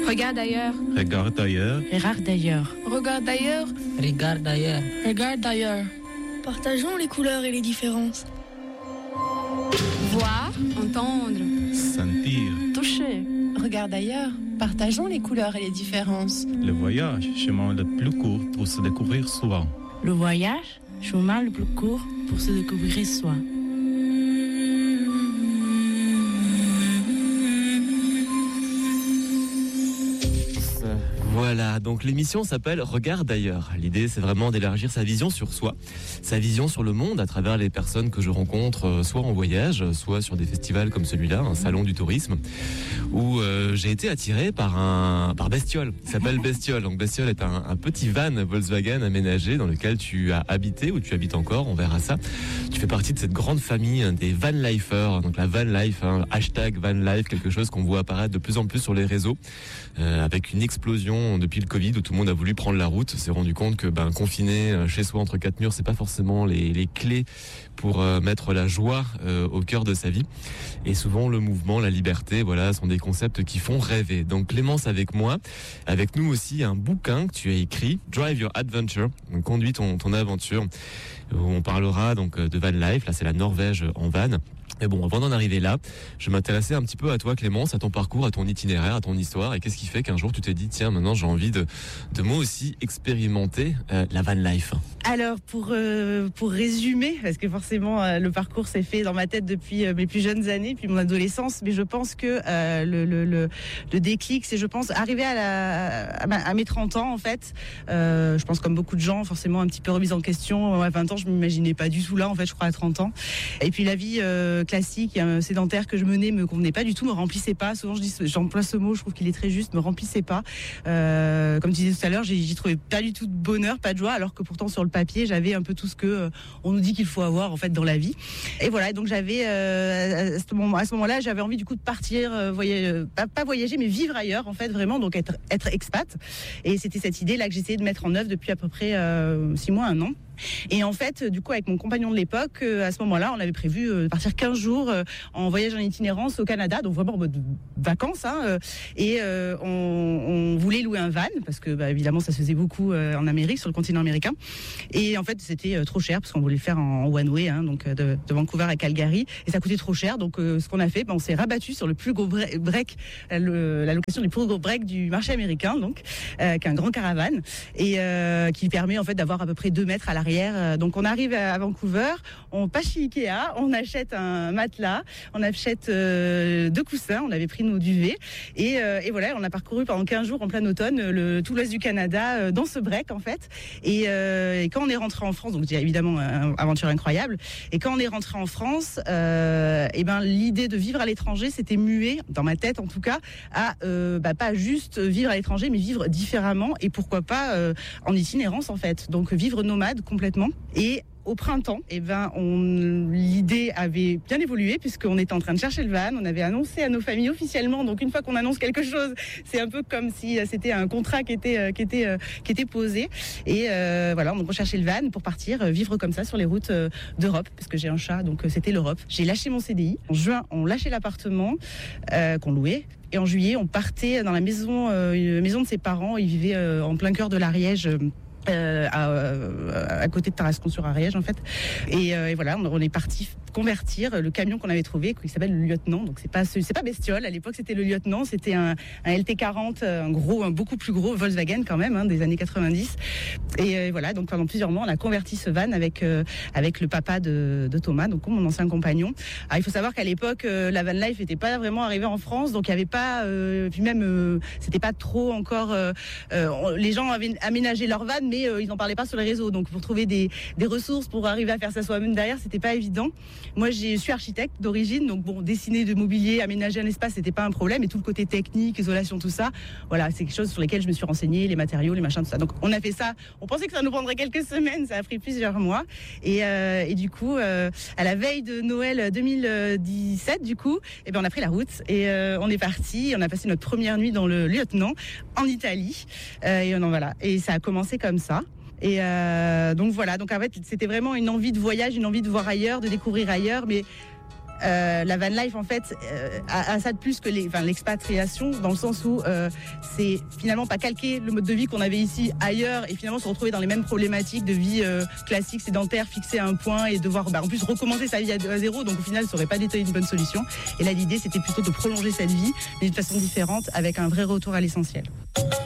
Regarde ailleurs. Regarde ailleurs. Regarde ailleurs. Regarde ailleurs. Regarde ailleurs. Regarde ailleurs. Partageons les couleurs et les différences. Voir, entendre. Sentir. Toucher. Regarde ailleurs. Partageons les couleurs et les différences. Le voyage, chemin le plus court pour se découvrir soi. Le voyage, chemin le plus court pour se découvrir soi. Voilà, donc l'émission s'appelle Regarde ailleurs. L'idée, c'est vraiment d'élargir sa vision sur soi, sa vision sur le monde à travers les personnes que je rencontre, soit en voyage, soit sur des festivals comme celui-là, un salon du tourisme, où j'ai été attiré par Bestiole. Il s'appelle Bestiole. Donc Bestiole est un petit van Volkswagen aménagé dans lequel tu as habité ou tu habites encore, on verra ça. Tu fais partie de cette grande famille des vanlifers, donc la van life, hashtag van life, quelque chose qu'on voit apparaître de plus en plus sur les réseaux, avec une explosion depuis le Covid où tout le monde a voulu prendre la route, s'est rendu compte que confiné chez soi entre quatre murs, c'est pas forcément les clés pour mettre la joie au cœur de sa vie. Et souvent le mouvement, la liberté, voilà, sont des concepts qui font rêver. Donc Clémence avec moi, avec nous aussi un bouquin que tu as écrit, Drive Your Adventure, donc conduis ton aventure, où on parlera donc de van life. Là c'est la Norvège en van. Mais bon, avant d'en arriver là, je m'intéressais un petit peu à toi Clémence, à ton parcours, à ton itinéraire, à ton histoire. Et qu'est-ce qui fait qu'un jour tu t'es dit, tiens, maintenant j'ai envie de moi aussi expérimenter la van life? Alors pour résumer, parce que forcément le parcours s'est fait dans ma tête depuis mes plus jeunes années, puis mon adolescence, mais je pense que le déclic, c'est, je pense, arrivé à mes 30 ans en fait. Je pense comme beaucoup de gens, forcément un petit peu remise en question. À 20 ans, je m'imaginais pas du tout là en fait, je crois à 30 ans. Et puis la vie classique, sédentaire que je menais me convenait pas du tout, me remplissait pas. Souvent j'emploie ce mot, je trouve qu'il est très juste, me remplissait pas. Comme tu disais tout à l'heure, j'y trouvais pas du tout de bonheur, pas de joie, alors que pourtant sur le papier, j'avais un peu tout ce que on nous dit qu'il faut avoir en fait dans la vie. Et voilà, donc j'avais à ce moment-là, j'avais envie du coup de partir, pas voyager, mais vivre ailleurs en fait, vraiment, donc être expat. Et c'était cette idée-là que j'essayais de mettre en œuvre depuis à peu près 6 mois, 1 an. Et en fait, du coup, avec mon compagnon de l'époque, à ce moment-là, on avait prévu de partir 15 jours en voyage en itinérance au Canada, donc vraiment en mode vacances. Et on voulait louer un van, parce que évidemment, ça se faisait beaucoup en Amérique, sur le continent américain. Et en fait, c'était trop cher, parce qu'on voulait le faire en one-way, donc de Vancouver à Calgary. Et ça coûtait trop cher, donc ce qu'on a fait, on s'est rabattu sur le plus gros break, la location du plus gros break du marché américain, donc qu'un grand caravane, et qui permet en fait d'avoir à peu près 2 mètres à l'arrière. Donc on arrive à Vancouver, on passe chez Ikea, on achète un matelas, on achète 2 coussins, on avait pris nos duvets, et voilà, on a parcouru pendant 15 jours en plein automne tout l'ouest du Canada dans ce break en fait. Et quand on est rentré en France, donc évidemment une aventure incroyable, et quand on est rentré en France, l'idée de vivre à l'étranger s'était muée, dans ma tête en tout cas, à pas juste vivre à l'étranger, mais vivre différemment, et pourquoi pas en itinérance en fait, donc vivre nomade complètement. Et au printemps, l'idée avait bien évolué, puisqu'on était en train de chercher le van, on avait annoncé à nos familles officiellement. Donc une fois qu'on annonce quelque chose, c'est un peu comme si c'était un contrat qui était posé. Et voilà, donc on cherchait le van pour partir vivre comme ça sur les routes d'Europe, parce que j'ai un chat, donc c'était l'Europe. J'ai lâché mon CDI. En juin, on lâchait l'appartement qu'on louait. Et en juillet, on partait dans la maison de ses parents. Ils vivaient en plein cœur de l'Ariège. À côté de Tarascon-sur-Ariège en fait, et voilà, on est parti convertir le camion qu'on avait trouvé, qui s'appelle le Lieutenant. Donc c'est pas Bestiole, à l'époque c'était le Lieutenant, c'était un LT40, un beaucoup plus gros Volkswagen quand même, des années 90. Et voilà, donc pendant plusieurs mois on a converti ce van avec le papa de Thomas, donc mon ancien compagnon. Alors, il faut savoir qu'à l'époque la van life n'était pas vraiment arrivée en France, donc il y avait pas puis même c'était pas trop encore les gens avaient aménagé leur van, mais ils n'en parlaient pas sur les réseaux. Donc pour trouver des ressources pour arriver à faire ça soi-même derrière, c'était pas évident. Moi, je suis architecte d'origine, donc bon, dessiner de mobilier, aménager un espace, c'était pas un problème. Et tout le côté technique, isolation, tout ça, voilà, c'est quelque chose sur lesquels je me suis renseignée, les matériaux, les machins, tout ça. Donc on a fait ça. On pensait que ça nous prendrait quelques semaines, ça a pris plusieurs mois. Et du coup, à la veille de Noël 2017, du coup, on a pris la route et on est parti. On a passé notre première nuit dans le Lieutenant en Italie. Et ça a commencé comme ça. Et donc voilà, donc en fait c'était vraiment une envie de voyage, une envie de voir ailleurs, de découvrir ailleurs, mais la van life en fait a ça de plus que l'expatriation, dans le sens où c'est finalement pas calquer le mode de vie qu'on avait ici ailleurs et finalement se retrouver dans les mêmes problématiques de vie classique, sédentaire, fixée à un point et devoir en plus recommencer sa vie à zéro. Donc au final, ça aurait pas été une bonne solution. Et là, l'idée, c'était plutôt de prolonger cette vie, mais d'une façon différente, avec un vrai retour à l'essentiel.